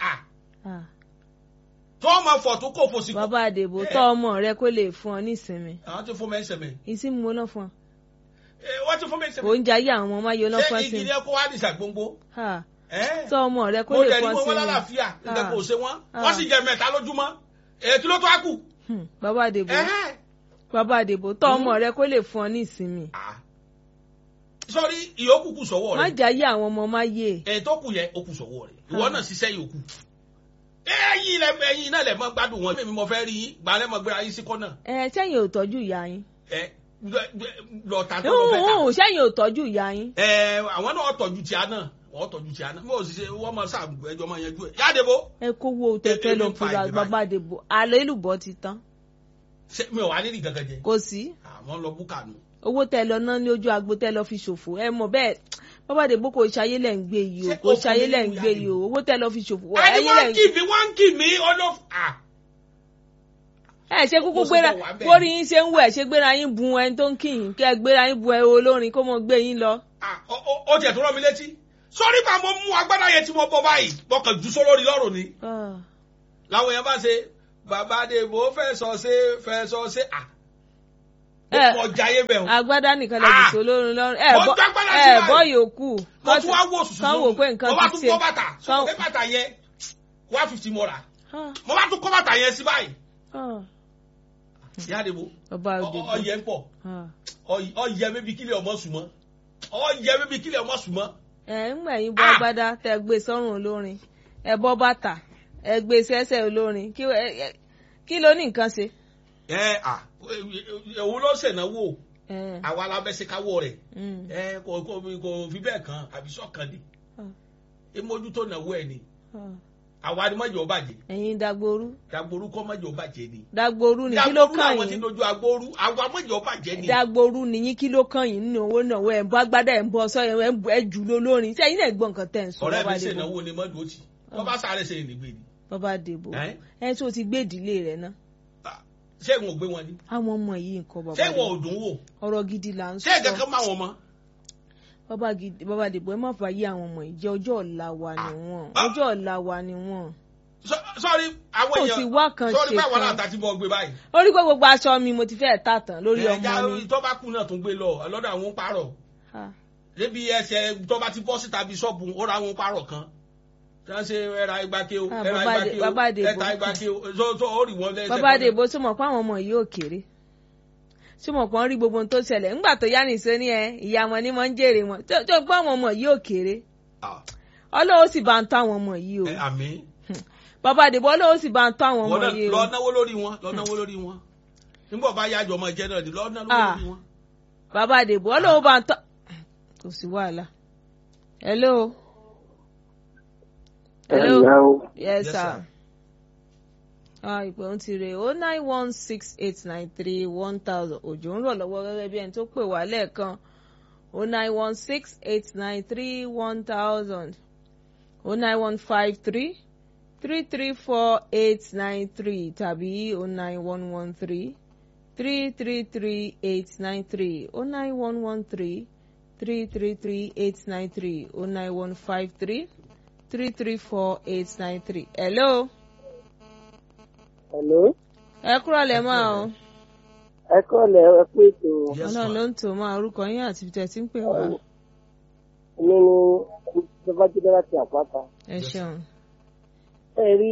tí wọ́n máa fọ̀ tó kò fò sí. bàbá àdèbò tọ́ ọmọ rẹ kó lè fún ọ ní ìsinmi. àwọn ti fún mi ìsinmi. ìsinmi wo náà fún ọ. wọ́n ti fún mi ìsinmi. oúnjẹ ayé àwọn ọmọ máa yọ náà fún ṣé igi ni ẹ kó wá dìṣà gbogbo. tọ́ ọmọ rẹ kó lè fún ọ mo dẹ̀ ní mo wọ́n lálàáfíà nígbà kò ṣe wọ́n wọ́n sì jẹ mẹ́ta lójúmọ́ èyí ló tó á kù. bàbá àdèbò bàbá àdèbò tọ́ ọmọ rẹ kó lè fún ọ ní ìsinmi. sọrí ìyókù kù sọ́wọ́ rẹ̀. má jáyé àwọn ọmọ má yé. èyí tó kù yẹ ó kù sọ́wọ́ rẹ̀ ìwọ náà ṣiṣẹ́ yòókù. ẹ̀yin lẹ ẹ̀yin náà lẹ mọ gbádùn wọn. mímí mo fẹ́ rí yín gbà lẹ mọ gbéra yín sí kọ́nà. ẹ sẹ́yìn ò tọ́jú ìyá yín. ẹ lọ ta tó lọ fẹ́ ta. sẹ́yìn ò tọ́jú ìyá yín. ẹ àwọn náà tọ́jú tíá náà wọ́n tọ́jú tíá náà mo sì ṣe wọ́n mọ sáà ẹjọ́ máa yanjú ẹ̀. Yádébò. ẹ kówó tẹfẹ lọ fúra bàbá àdèbò àlọ́ ìlúbọ̀ ti tán. mi ò wá nídìí kankan jẹ. kò sí. àwọn lọ búkà nù. owó tẹ lọ ná ní ojú agbo tẹ lọ fi ṣòfò ẹ mọ̀ bẹ́ẹ̀ bàbá àdèbò kò ṣayé lẹ̀ ń gbé yìí o kò ṣayé lẹ̀ ń gbé yìí o owó tẹ lọ fi ṣòfò. ẹni wọ́n kì mí wọ́n kì mí ọlọ́fà. ẹ ṣe kúkú gbéra kórìí yín ṣe ń wọ ẹ ṣe gbéra yín bu ẹni tó ń kì yín kẹ gbéra yín bu ẹ olórin kó mọ gbé yín lọ. ó tiẹ̀ tó rán mi létí sọ́rí bá mo mú agbádá yẹn tí mo bọ́ báyìí bọ́kàn jù sólórí lọ́rùn ni. làwọn èèyàn bá ṣe bàbá àdèbò fẹ́ sọ ṣe fẹ́ sọ ṣe à mo jayé bẹ̀ o. agbádá nìkan lè dùsọ lórin lọ́rùn ẹ bọ́ ẹ bọ́ yòókù. mo tún wá wò sùsù lórí mo bá tún kọ́ bàtà sọ pé bàtà yẹn one fifty mo rà mo bá tún kọ́ bàtà yẹn sí báyìí. ìyá àdèbò ọyẹ ń pọ̀ ọyẹ bíbí kílẹ̀ ọmọ sùn mọ́ ọyẹ bíbí kílẹ̀ ọmọ sùn mọ́. ẹ ń gbẹ̀yìn bọ́ agbádá tẹ gbé sọ́rùn olórin ẹ bọ́ bàtà ẹ gbé sẹ́sẹ̀ olórin kí ló ní nǹkan ṣe. ẹ à òun ló ṣènáwó àwa alábẹ́sẹ̀ káwọ́ rẹ̀ ẹ kò kò fi bẹ́ẹ̀ kan àbí sọ́kàn ni emójútó náwó ẹ̀ ni àwa ni mọ́jọ́ bàjẹ́. ẹ̀yin dagboru. dagboru kọ́ mọ́jọ́ bàjẹ́ ni. dagboru ni kí ló kàn yín. dagboru àwọn ti dojú agboru àwa mọ́jọ́ bàjẹ́ ni. dagboru ni yín kí ló kàn yín nínú owó náà ẹ̀ ń bọ́ agbádá ẹ̀ ń bọ́ sọ ẹ̀ ń jù ló lórin tí ẹ̀yin náà gbọ́ nǹkan tẹ̀ ń sọ. ọ̀rẹ́ mi ṣe ìnáwó ni mọ́jọ́ ti wọ́n bá sáré ṣe ìnìgbè ni. bàbá àdèbò ẹ tó ti gbé ìdílé rẹ̀ náà. ṣé ìwọ̀n gbé wọn ni. àwọn ọmọ yìí nǹkan bàbá ṣé ìwọ̀n ò dùn wò. ọ̀rọ̀ gidi là ń sọ. ṣé ìkankan máa wọn mọ. bàbá gidi bàbá àdèbò ẹ má fà yí àwọn ọmọ ìjẹ ọjọ́ ọ̀la wa ni wọ́n ọjọ́ ọ̀la wa ni wọ́n. sọ́ọ́rí àwọn èèyàn kò sí wá kan ṣe kan sọ́ọ́rí báwọn náà tàbí bọ́ gbé báyìí. orí pé gbogbo aṣọ mi mo ti fẹ́ tà tán lórí ọmọ mi. tó bá kú náà tó gbé lọ lọ́dọ̀ àwọn pààrọ̀. débi ẹsẹ̀ tó bá ti bọ́ síta bí ṣọ́ọ̀bù ó ra àwọn pààrọ̀ kan ṣe ẹra igbake o ẹra igbake o ẹta igbake o tó ó rí wọn lẹ́sẹ̀. bàbá àdèbò tó mọ̀ pé àwọn ọmọ yìí ò kéré tí mọ̀ pé wọ́n rí gbogbo ohun tó ṣẹlẹ̀ ńgbà tó yá nìṣó ní ẹ ìyá wọn ni wọ́n ń jèrè wọn tó gbọ́ àwọn ọmọ yìí ò kéré ọlọ́wọ́ sì bá ń tọ́ àwọn ọmọ yìí o. àmín. bàbá àdèbò ọlọ́wọ́ sì bá ń tọ́ àwọn ọmọ yìí o. lọ náwó lórí wọn lọ náwó lórí wọn nígbà bá yájọ ọmọ jẹ náà ni lọ náwó lórí wọn. bàbá àdèbò ọlọ́wọ́ bá ń tọ́ kò sí wàhálà. hello. Hello. hello. yes, Yes, sir. sir. ah ìpè ohun ti rè o nine one six eight nine three one thousand òjò ń rọ̀ lọ́wọ́ gẹ́gẹ́ bí ẹni tó pè wá lẹ́ẹ̀kan o nine one six eight nine three one thousand o nine one five three three three four eight nine three tàbí o nine one one three three three three eight nine three o nine one one three three three three eight nine three o nine one five three three three four eight nine three. hello. Hello. ẹ kúrò lẹ́ máa o. Ẹ kọ́lẹ̀ ẹ pé ètò Yes, ọlọ́run ma'am. ló ń tò máa orúkọ yín àti ibi tẹ̀ tí ń pè wá. mi ní Babájídé láti àpáta. ẹ ṣeun. Ẹ rí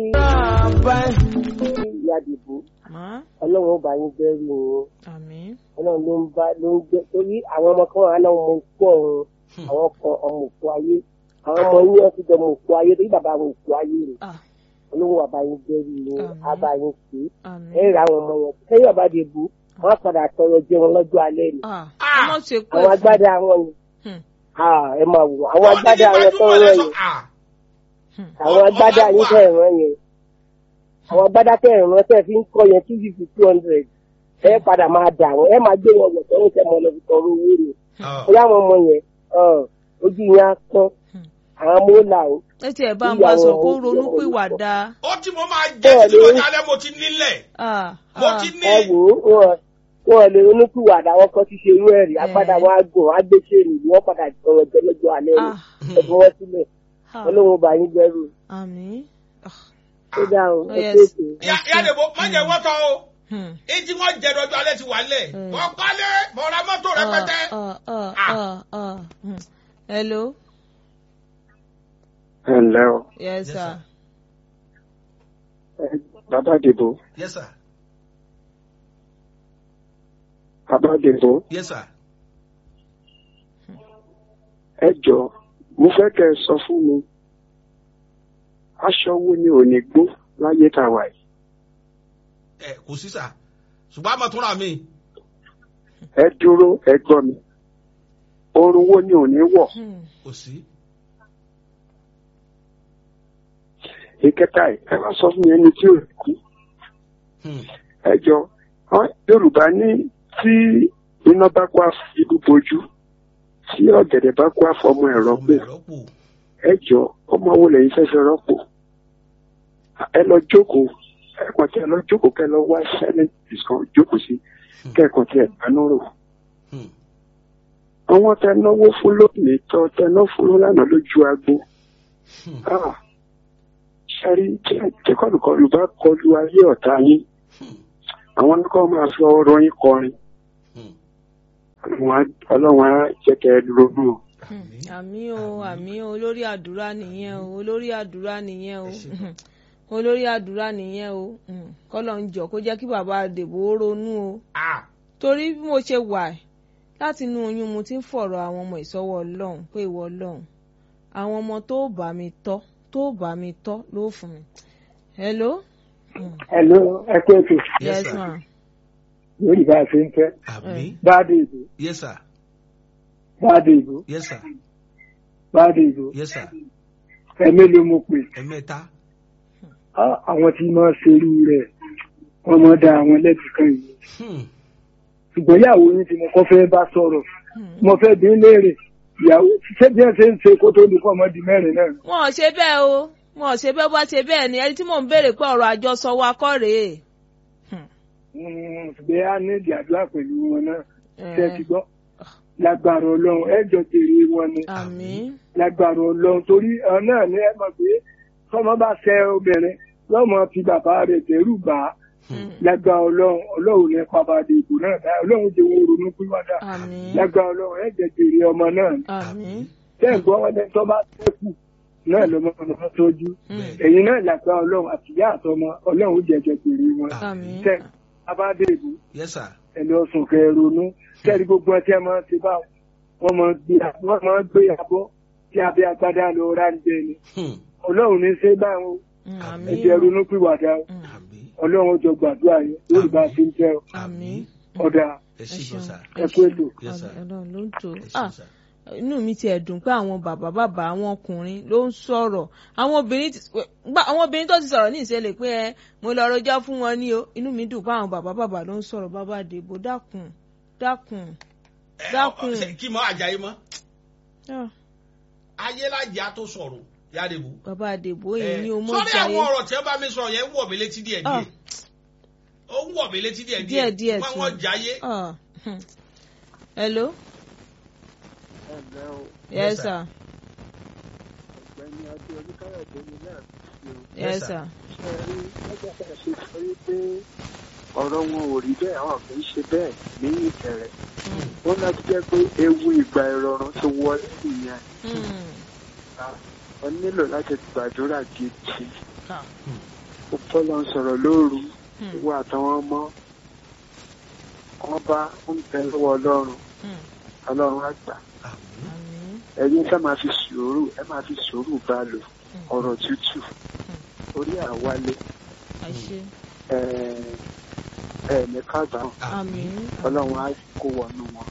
ìyá Dìbò, má ọlọ́run ó bá yín bẹ́rù yín. àmín. Ọlọ́run ló ń bá ló ń gbé torí àwọn ọmọ kan wà náà ọmọ òkú ọ̀run, àwọn kan ọmọ òkú ayé. Àwọn ọmọ yín ẹ ti jọ ọmọ òkú ayé torí bàbá àwọn òkú ayé rẹ̀. ah Ọlọ́run wà bá yín bẹ́rù yín, Àmín. á bá yín sí. àmín. Ẹ rí àwọn ọmọ yẹn. Kẹ́yìn ọba Dìbò, wọ́n padà tọrọ jẹun lọ́jọ́ alẹ́ ni. ah Ah. ọmọ ṣe pé Àwọn agbádá àwọn ni. Hmm. Ah, ẹ máa wò àwọn agbádá àwọn tó ń Wọ́n ní rẹ̀ kí yẹn. Ah. Àwọn agbádá yín tẹ̀ ẹ̀ràn yẹn. Àwọn agbádá tẹ̀ ẹ̀ràn tẹ̀ fi ń kọ́ yẹn two fifty two hundred. Ẹ padà máa dà wọ́n, ẹ máa gbé wọn wọ̀ tọ́wọ́ tẹ̀ mọ́ lọ fi tọrọ owó ni. Ah. Bóyá àwọn ọmọ yẹn ojú yẹn á tán. Àwọn ọmọ ó là ó. ẹ tiẹ̀ bá ń bá a sọ kó ronú pìwàdà. Ó tí mo máa jẹ́ tí mo jalè mo ti nílẹ̀. ah Mo ah ti ní. Ẹ wò ó, wọn wọn lè ronúkúwàdà àwọn kan ti ṣe irú ẹ̀rí. Agbádá wọn á gùn, á gbé ṣéènì, wọ́n padà tọrọ jẹ lọ́jọ́ alẹ́ ni. ah Ẹ fi wọ́n sílẹ̀. ah Ọlọ́run bá yín gbẹ́rù. àmín. ah Ó dáhùn, ẹ Yes. pé ètò. Ìyá ìyá Dèbò má jẹ́ wọ́n tán o. hmm. Èyí tí wọ́n jẹ lọ́jọ́ alẹ́ ti wà lẹ̀. Hmm. Wọ́n pálẹ̀ mọ̀ ra mọ́tò rẹpẹtẹ. ah ah Ah. ah ah hmm. hello. Ẹ ǹlẹ́ o, yes Yes, sir. sir. Bàbá Dìbò, Yes, sir. Bàbá Dìbò, Yes, sir. ẹ jọ, mo fẹ́ kẹ́ ẹ sọ fún mi, aṣọ wo ni ò ní gbó láyé tá a wà yìí? Ẹ kò sí sà. Ṣùgbọ́n àmọ́ tó rà mí. Ẹ dúró, ẹ gbọ́ mi. Oorun wo ni ò ní wọ̀? Hmm. Kò sí. Ìkẹta ẹ̀, ẹ wá sọ fún mi ẹni tí ò kú. Hmm. Ẹ jọ, àwọn Yorùbá ní tí iná bá kó àfọ̀jú bojú, tí ọ̀gẹ̀dẹ̀ bá kó àfọmọ ẹ̀ Ọmọ rọ́pò. ẹ̀rọ pò. Ẹ jọ, ọmọ wo lẹ́yìn fẹ́ fi rọ́pò? Ẹ lọ jókòó, ẹ kàn tí ẹ lọ jókòó kẹ lọ wá sẹ́nẹ̀tì kan jókòó sí kẹ́ẹ̀kan tí ẹ gbanú rò. Hmm. Àwọn tẹ náwó fún lónìí tọ́ tẹ náà fún lánàá lójú agbo. Hmm. Ah, ṣẹ́rí tí kọlùkọlù bá kọlu ayé ọ̀tá yín, Hmm. àwọn nǹkan máa fi ọ̀rọ̀ yín kọrin. Hmm. Ọlọ́run á jẹ́ kẹ́ ẹ ronú o. Àmín. àmín o àmín o olórí àdúrà nìyẹn o olórí àdúrà nìyẹn o Ẹ ṣé gan. olórí àdúrà nìyẹn o Hmm. kọ́lọ̀ ń jọ kó jẹ́ kí bàbá Dèbò ó ronú o Ah. torí bí mo ṣe wà láti inú oyún mo ti ń fọ̀rọ̀ àwọn ọmọ ìsọ́wọ́ Ọlọ́run pé ìwọ Ọlọ́run àwọn ọmọ tó bá mi tọ́ tó bá mi tọ́ ló fún mi. hello. Hmm. Hello, ẹ pé ètò. Yes, yes sir. ma. Lórí bá a ṣe ń fẹ́. Àmín. Báàdì ìbò, Yes, sir. báàdì ìbò, Yes, sir. báàdì ìbò. Yes, sir. Ẹ̀mí ló mú pé Ẹ̀mẹ́ta. á, àwọn tí máa ṣerú rẹ̀ wọ́n máa da àwọn lẹ́bi kan yìí. Hmm. Ṣùgbọ́n ìyàwó yín tí mo kọ́ fẹ́ bá sọ̀rọ̀, Hmm. mo fẹ́ bí ń léèrè. Ìyàwó ṣé bí ẹ ṣe ń ṣe kó tó di kọ́ ọmọ di mẹ́rin náà. wọn ò ṣe bẹ́ẹ̀ o wọn ò ṣe bẹ́ẹ̀ bá ṣe bẹ́ẹ̀ ni ẹni tí mò ń béèrè pé ọ̀rọ̀ àjọsọ wa kọ́ rèé. Hmm. Mm, Ṣùgbọ́n a ní ìdí àdúrà pẹ̀lú wọn náà. Ṣé ẹ ti Eh, gbọ́? Lágbára Ọlọ́run ẹ jọ jèrè wọn ni. àmín. Lágbára Ọlọ́run torí ọ náà ní ẹ mọ̀ pé tọ́mọ bá ṣẹ obìnrin lọ́mọ fi bàbá rẹ̀ tẹ̀rù bá a. Hmm. Lágbára Ọlọ́run Ọlọ́run ní pàbàdé ìbò náà dá Ọlọ́run jẹ́ wọn ronú pìwàdà. àmín. Lágbára Ọlọ́run ẹ jẹ́ jèrè ọmọ náà. àmín. Tẹ́ ẹ̀ gbọ́ wọn lẹ́ni tó bá tẹ́kù náà lọ́mọ ọmọ tọ́jú. Hmm. Èyí náà lágbára Ọlọ́run àtìyá àtọmọ Ọlọ́run jẹ́ jẹ́ jèrè wọn. àmín. Tẹ́ abádé ìbò Yes, sir. ẹni ọsùn kẹ ronú kẹrí gbogbo ẹtí ẹ máa ti bá wọn máa gbé wọn máa gbé abọ́ tí abẹ agbádá lọ ráńjẹ ni Hmm. Ọlọ́run ní ṣe báwọn Hmm. àmín. ẹjẹ ronú pìwàdà Hmm. Àmín. Ọlọ́run ó jọ gbàdúrà yẹn lórí bá a ti ń tẹ ọ àmín. ọdà Ẹ ṣé gan, sir. ẹ kú èlò. Yes, sir. Ọlọ́run ló ń tò. Ẹ ṣé, ah sir. inú mi ti ẹ̀dùn pé àwọn bàbá bàbá àwọn ọkùnrin ló ń sọ̀rọ̀ àwọn obìnrin àwọn obìnrin tó ti sọ̀rọ̀ ní ìṣẹ̀lẹ̀ pé ẹ mo lọ rọjọ́ fún wọn ní o inú mi dùn pé àwọn bàbá bàbá ló ń sọ̀rọ̀ bàbá Dèbò dákun dákun dákun. kí mọ Àjàyí mọ ayélájà tó sọ̀rọ̀ yá Dèbò. bàbá Dèbò èyí ni o mọ̀ jayé. sọ́rí àwọn ọ̀rọ̀ tí wọ́n bá mi sọ yẹn ń wọ̀ mí létí díẹ̀ díẹ̀ ó ń wọ̀ mí létí díẹ̀ díẹ̀ díẹ̀ tí wọ́n Jayé. hello. yes sir. ọ̀gbẹ́ni adé oníkàyọ̀dé ni náà ti o. yes sir. ṣe rí ẹgbẹ́ tá a ṣe sọ wípé ọ̀rọ̀ wọn ò rí bẹ́ẹ̀ àwọn kì í ṣe bẹ́ẹ̀ ní Ìkẹrẹ. wọ́n láti jẹ́ pé ewu ìgbà ìrọ̀rùn ti wọlé nìyẹn. wọ́n nílò láti gbàdúrà gidi. ó bọ́lá ń sọ̀rọ̀ lóru ìwọ àtàwọn ọmọ wọn bá ń bẹ lọ́wọ́ Ọlọ́run Ọlọ́run á gbà. ẹ̀yin ká máa fi sùúrù ẹ máa fi sùúrù bá lò ọ̀rọ̀ tútù orí àwálé ẹ ẹ ní kábàámọ̀ Ọlọ́run á kó wọnú wọn.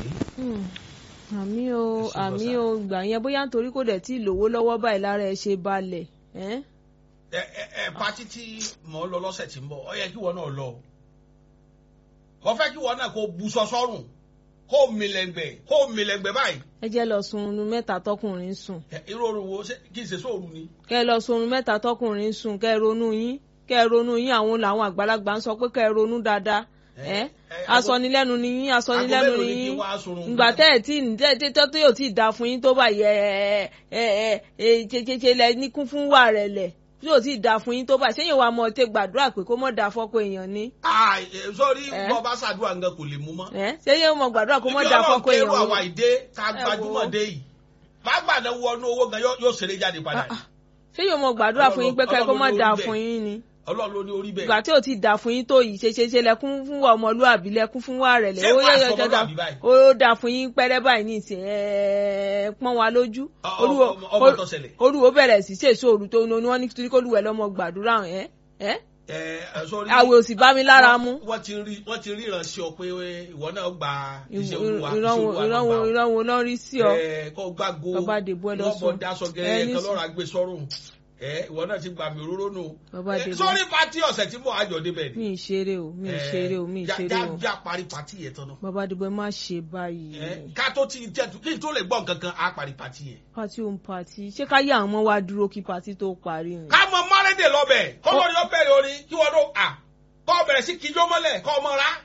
àmì o àmì o gbà yẹn bóyá nítorí kò dẹ̀ tí ì lówó lọ́wọ́ báyìí lára ẹ ṣe balẹ̀. ẹ ẹ ẹ pati tí mò ń lọ lọ́sẹ̀ tí ń bọ̀ ọ yẹ kí wọn náà lọ o wọ́n fẹ́ kí wọn náà kó bu sọ́sọ́rùn kó milẹ̀ngbẹ̀ kó milẹ̀ngbẹ̀ báyìí. ẹ jẹ́ lọ sun oorun mẹ́ta tọkùnrin sùn. irú oorun wo kí n ṣe sóòrù ni. kẹ́ ẹ lọ sun oorun mẹ́ta tọkùnrin sùn kẹ́ ẹ ronú yín kẹ́ ẹ ronú yín àwọn làwọn àgbàlagbà ń sọ pé kẹ́ ẹ ronú dáadáa. ẹ asọnilẹ́nu ni yín asọnilẹ́nu ni yín ìgbà tẹ́ ẹ̀ tí tẹ́ tó yóò tí ì da fún yín tó báyìí ẹ ẹ ẹ ẹ ṣeṣeṣe lẹ ní kún fún wà rẹ̀ lẹ̀ yóò tí ì da fún yín tó báyìí ṣéyìn wa mọ̀ tẹ́ gbàdúrà pé kó mọ̀ da fọ́kọ èèyàn ni. sórí bọ́ bá ṣàdúrà nǹkan kò lè mú mọ́. ṣéyìn mọ̀ gbàdúrà kó mọ̀ da fọ́kọ èèyàn ni. ibi ọlọ́run kẹrù àwa ìdè tá a gbajúmọ̀ dé yìí bá gbàdá wọnú owó gan yóò ṣeré jáde padà. ṣéyìn mọ̀ gbàdúrà fún yín pé kẹ́ kó mọ̀ da fún yín ni. Ọlọ́run ló ní orí bẹ́ẹ̀. ìgbà tí ò ti dà fún yín tó yìí ṣe ṣe ṣe lẹkún fún wa ọmọlúàbí lẹkún fún wa rẹ̀ lẹ ó yẹ yọjọ dà ó dà fún yín pẹ́rẹ́ báyìí ní ìsìn ẹ pọ́n wa lójú. olúwo bẹ̀rẹ̀ sí ṣèṣe òru tó ní wọ́n ní torí kó lùwẹ̀ lọ́mọ gbàdúrà ẹ ẹ. àwẹ̀ ò sì bá mi lára mu. wọ́n ti rí wọ́n ti rí ìránṣẹ́ ọ pé ìwọ náà gba iṣẹ́ olúwa ìrànwọ́ ìrànwọ́ lọ́rí sí ọ. kó gbàgbó lọ́bọ̀ daṣọ gẹ́gẹ́ kan lọ́ra gbé sọ́rùn ẹ ìwọ náà ti gbà mí òróró nù. sórí pati ọ̀sẹ̀ tí mo àjọ débẹ̀ ni. mi ì ṣeré o mi ì ṣeré o mi ì ṣeré o. já parí pati yẹn tán náà. bàbá Dèbò ẹ má ṣe báyìí. ká tó ti jẹ kí n tó lè gbọ́ nǹkan kan á parí pati yẹn. pati òun pati ṣé ká yá àwọn ọmọ wa dúró kí pati tó parí ni. ká mọ mọ́lẹ́dẹ̀ lọ́bẹ̀ kọ́ lórí ó bẹ̀rẹ̀ orin kí wọ́n tó à kọ́ bẹ̀rẹ̀ sí kíjó mọ́lẹ̀ kọ́ ọmọ rà.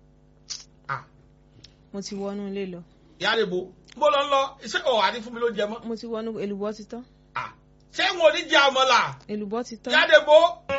mo ti wọnú ilé lọ. Ìyá Dèbò bó lọ ń lọ iṣẹ́ ọ̀ àdí fún mi ló jẹ mọ́. mo ti wọnú èlùbọ́ ti tán. ṣé wọn ò ní jẹ àmàlà. èlùbọ́ ti tán. Ìyá Dèbò